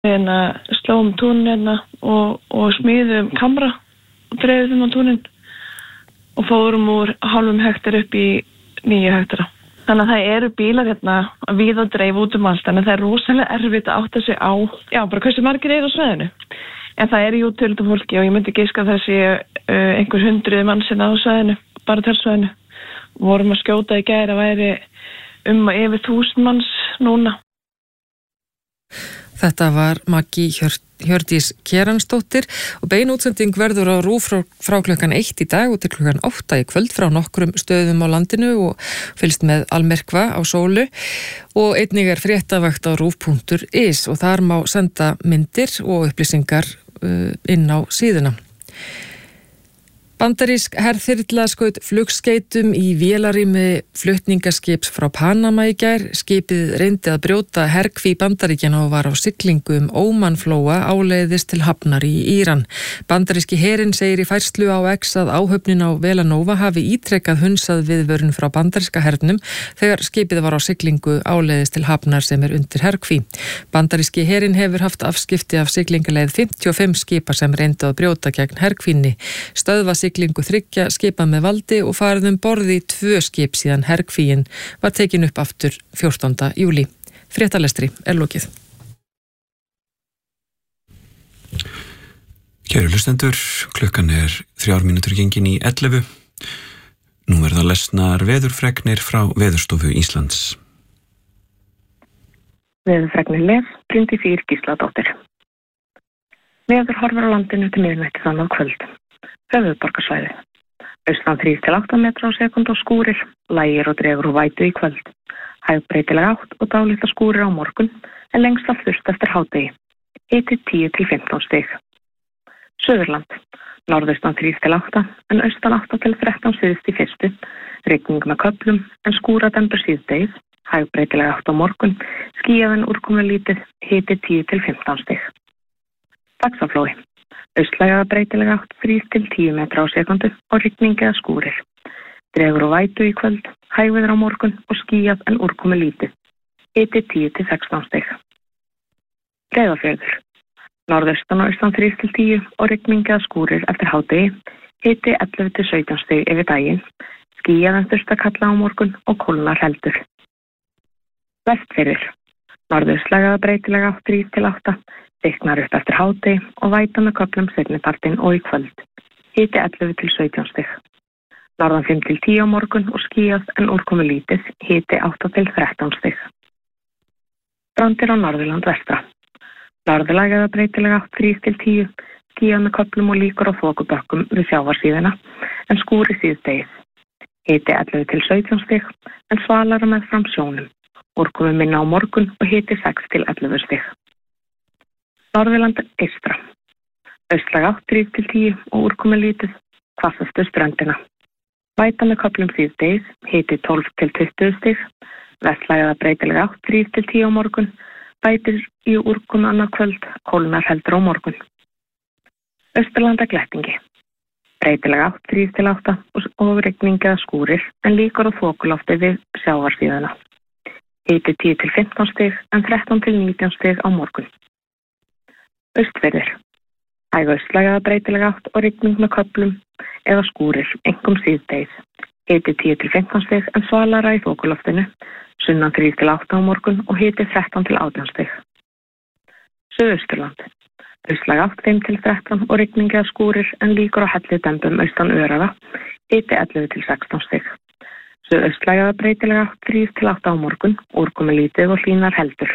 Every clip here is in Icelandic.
slóum túnin og smíðum kamra og dreifðum á túnin og fórum úr hálfum hektar upp í 9 hektara. Þannig að það eru bílar hérna víða og dreif út allt, þannig að það rosalega erfitt að átta sig á, bara hversu margir á svæðinu. En það eru töldu fólki og ég myndi giska að það sé einhver 100 manns á svæðinu, bara tölsvæðinu. Vorum að skjóta í gær að væri yfir 1000 manns núna. Þetta var Maggi Hjördís Keransdóttir og bein útsending verður á RÚV frá klukkan 1 í dag og til klukkan 8 í kvöld frá nokkrum stöðum á landinu og fylgst með Almerkva á Sólu og einnig fréttavakt á rúv.is og þar má senda myndir og upplýsingar inn á síðuna. Bandarísk herþyrla skaut flugskeytum í vélarrými flutningaskips frá Panama í gær. Skipið reyndi að brjóta herkví Bandaríkjanna og var á siglingu Ómanflóa áleiðis til hafnar í Íran. Bandaríski herinn segir í færslu á X að áhöfnin á Velanova hafi ítrekkað hunsað viðvörun frá bandaríska hernum þegar skipið var á siglingu áleiðis til hafnar sem undir herkví. Bandaríski herinn hefur haft afskipti af siglingaleið 55 skipa sem reyndu að brjóta gegn herkvínni. Stöðva siglingu 3 skipa með valdi og farið borð í 2 skip síðan herkvíin var tekin upp aftur 14. júlí. Fréttalestri lokið. Kæru hlustendur, klukkan 3 mínútur gengin í 11. Nú verða lesnar veðurfregnir frá Veðurstofu Íslands. Veðurfregnir Bryndís Ýr Gísladóttir. Veður horfir á landinu til miðnættis annað kvöld. Höfuðborgarsvæði. Austan 3 til 8 metra á sekúndu og skúrir, lægir og dregur úr vætu í kvöld. Hæg breytileg átt og dálitla skúrir á morgun, en lengst af þurrt eftir hádegi. Hiti 10 til 15 stig. Suðurland. Norðaustan 3 til 8, en austan 8 til 13 síðst í fyrstu. Rigning með köflum, en skúradembur síðdegis. Hæg breytileg átt á morgun, skýjað en úrkomulítið, hiti 10 til 15 stig. Faxaflói. Austlæga breytileg átt 3 til 10 metra á sekúndu og rigning eða skúrir. Dregur og vætu í kvöld, hægviður á morgun og skýjað en úrkomu lítið. Hiti 10 til 16 stig. Breiðafjörður. Norðaustan og austan 3 til 10 og rigning eða skúrir eftir hádegi. Hiti 11 til 17 stig yfir daginn. Skýjað en þurrt að kalla á morgun og kólnar heldur. Vestfirðir. Norðaustlæga breytileg átt 3 til 8. Þykknar upp eftir hádegi og væta með köflum seinnipartinn og í kvöld. Hiti 11 til 17 stig. Norðan 5 til 10 á morgun og skýjað en úrkomu lítið, hiti 8 til 13 stig. Strandir á Norðurland vestra. Norðlæg eða breytileg átt 3 til 10, skýjað með köflum og líkur á þokubökkum við sjávarsíðuna, en skúri síðdegis. Hiti 11 til 17 stig, en svalara með fram sjónum. Úrkomu minna á morgun og hiti 6 til 11 stig. Norðurland eystra. Austlæg átt 3 til 10 og úrkomu lítið, hvassastu ströndina. Væta með köflum síðdegis, hiti 12 til 20 stig. Vestlæg eða breytileg átt 3 til 10 á morgun, bætir í úrkomu annað kvöld, kólnar heldur á morgun. Austurlanda glettingi. Breytileg átt 3 til 8 og rigning eða skúrir, en líkur á þokulofti við sjávarsíðuna. Hiti 10 til 15 stig, en 13 til 19 stig á morgun. Austfirðir. Hæg austlæg eða breytileg átt og rigning með köflum eða skúrir, einkum síðdegis. Hiti 10 til 15 stig, en svalara í þokuloftinu, sunnan 3 til 8 á morgun og hiti 13 til 18 stig. Suðausturland. Austlæg átt 5 til 13 og rigning eða skúrir, en líkur á hellidembum austan Öræfa, hiti 11 til 16 stig. Suðaustlæg eða breytileg átt 3 til 8 á morgun, úrkomu lítið og hlýnar heldur.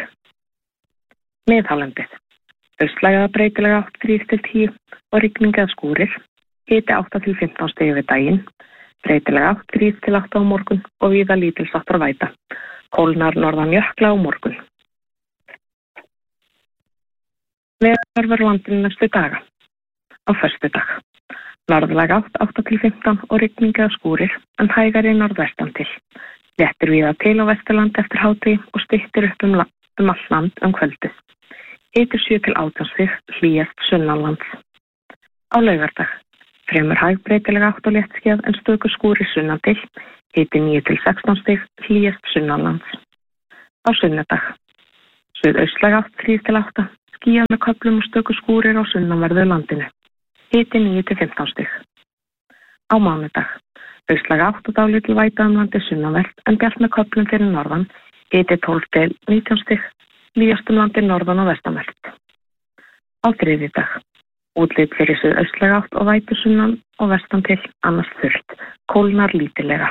Miðhálendið. Austlæg eða breytileg átt 3 til 10 og rigning eða skúrir, hiti 8 til 15 stig yfir daginn, breytileg átt 3 til 8 á morgun og víða lítilsháttar væta. Kólnar norðan jökla á morgun. Veður landinu næstu daga. Á föstudag. Norðlæg átt 8 til 15 og rigning eða skúrir, en hægari norðvestan til. Léttir víða til á Vesturlandi eftir hádegi og styttir upp allt land kvöldið. Hiti 7 til 18 stig, hlýjast sunnanlands. Á laugardag. Fremur hæg breytileg átt og léttskýjað en stöku skúrir sunnan til. Hiti 9 til 16 stig, hlýjast sunnanlands. Á sunnudag. Suðaustlæg átt 3 til 8, skýjað með köflum og stöku skúrir á sunnanverðu landinu. Hiti 9 til 15 stig. Á mánudag. Austlæg átt og dálítil væta landið sunnanvert en bjart með köflum fyrir norðan. Hiti 12 til 19 stig. Hlýjast landið norðan og vestanvert. Á þriðjudag. Útlit fyrir suðaustlæg átt og vætu sunnan og vestan til, annars þurrt. Kólnar lítillega.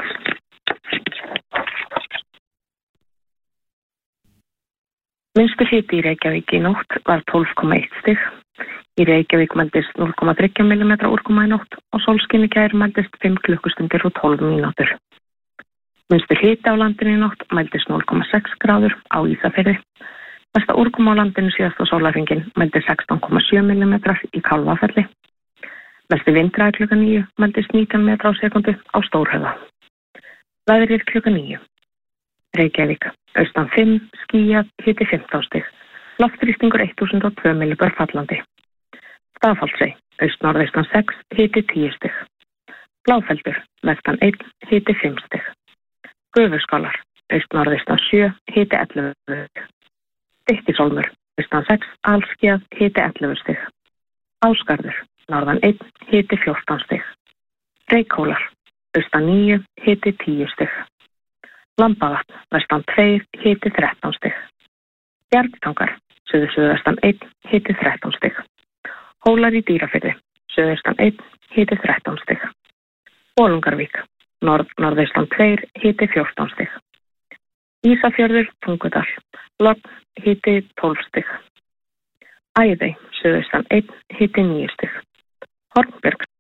Minnstu hiti í Reykjavík í nótt var 12,1 stig. Í Reykjavík mældist 0,3 mm úrkoma í nótt og sólskinn í gær mældist 5 klukkustundir og 12 mínútur. Minnstu hiti á landinu í nótt mældist 0,6 gráður á Ísafirði. Mesta úrkoma á landinu síðasta sólarhringinn mældist 16,7 mm í Kálfafelli. Mesti vindræði klukkan 9 mældist 19 metra á sekundu á Stórhöfða. Veðrið klukkan 9. Reykjavík, austan 5, skýjað, hiti 15 stig. Loftþrýstingur 1002 millibör fallandi. Stafholtsey, austnorðaustan 6, hiti 10 stig. Bláfeldur, vestan 1, hiti 5 stig. Gufuskálar, austnorðaustan 7, hiti 11 stig. Stykkishólmur, austan 6, alskýjað, hiti 11 stig. Ásgarður, norðan 1, hiti 14 stig. Reykhólar, austan 9, hiti 10 stig. Lambavatn, vestan 2, hiti 13 stig. Bjargtangar, suðvestan 1, hiti 13 stig. Hólar í Dýrafirði, suðaustan 1, hiti 13 stig. Bolungarvík, norðaustan 2, hiti 14 stig. Ísafjörður, Tungudal, logn, hiti 12 stig. Æðey, suðaustan 1, hiti 9 stig. Hornbjörg,